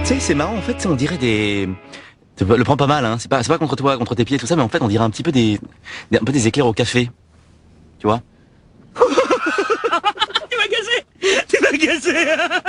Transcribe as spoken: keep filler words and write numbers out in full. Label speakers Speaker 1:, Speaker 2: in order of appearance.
Speaker 1: Tu sais, c'est marrant, en fait, on dirait des... Le prends pas mal, hein. C'est pas, c'est pas contre toi, contre tes pieds, tout ça, mais en fait, on dirait un petit peu des, des un peu des éclairs au café. Tu vois?
Speaker 2: Tu m'as gazé! Tu m'as gazé!